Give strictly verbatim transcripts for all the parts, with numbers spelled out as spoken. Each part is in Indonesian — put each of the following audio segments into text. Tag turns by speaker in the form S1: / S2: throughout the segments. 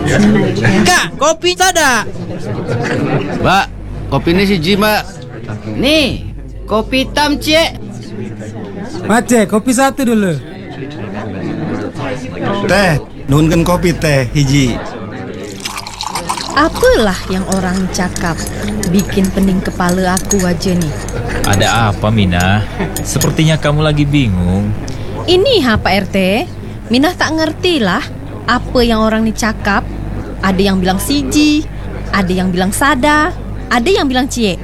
S1: Kak, kopi ada?
S2: Mbak, kopi ini si Ji, Mbak.
S3: Nih, kopi hitam, Cik.
S4: Mace, kopi satu dulu.
S5: Teh, nuhunkeun kopi teh hiji.
S6: Apalah yang orang cakap, bikin pening kepala aku aja nih.
S7: Ada apa, Mina? Sepertinya kamu lagi bingung.
S6: Ini ha Pak R T, Minah tak ngerti lah apa yang orang ni cakap. Ada yang bilang siji, ada yang bilang sada, ada yang bilang cie.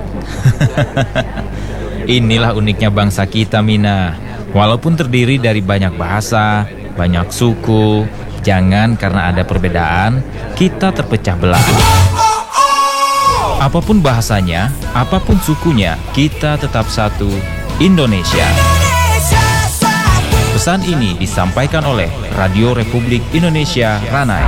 S7: Inilah uniknya bangsa kita, Mina. Walaupun terdiri dari banyak bahasa, banyak suku, jangan karena ada perbedaan, kita terpecah belah. Apapun bahasanya, apapun sukunya, kita tetap satu, Indonesia. Pesan ini disampaikan oleh Radio Republik Indonesia Ranai.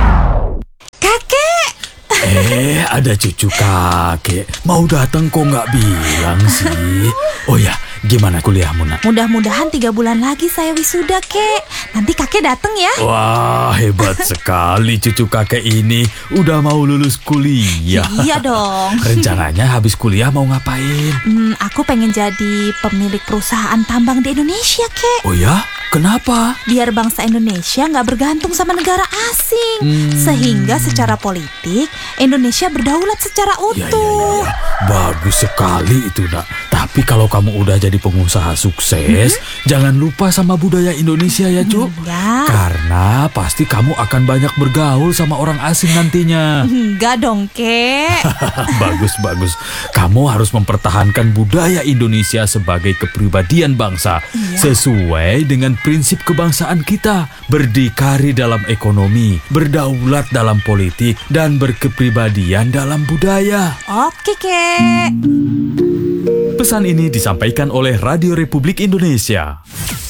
S8: Eh, ada cucu kakek. Mau datang kok nggak bilang sih? Oh ya, gimana kuliahmu, Nak?
S9: Mudah-mudahan tiga bulan lagi saya wisuda, Kek. Nanti kakek datang ya.
S8: Wah, hebat sekali cucu kakek ini. Udah mau lulus kuliah.
S9: Iya dong.
S8: Rencananya habis kuliah mau ngapain?
S9: Hmm, aku pengen jadi pemilik perusahaan tambang di Indonesia, Kek.
S8: Oh ya? Kenapa?
S9: Biar bangsa Indonesia nggak bergantung sama negara asing. Hmm. Sehingga secara politik, Indonesia berdaulat secara utuh.
S8: Ya, ya, ya, ya. Bagus sekali itu, Nak. Tapi kalau kamu udah jadi pengusaha sukses, hmm? jangan lupa sama budaya Indonesia ya, Cuk.
S9: Enggak.
S8: Karena pasti kamu akan banyak bergaul sama orang asing nantinya.
S9: Enggak dong, Kek.
S8: Bagus, bagus. Kamu harus mempertahankan budaya Indonesia sebagai kepribadian bangsa. Iya. Sesuai dengan prinsip kebangsaan kita. Berdikari dalam ekonomi, berdaulat dalam politik, dan berkepribadian dalam budaya.
S9: Oke, Kek.
S8: Pesan ini disampaikan oleh Radio Republik Indonesia.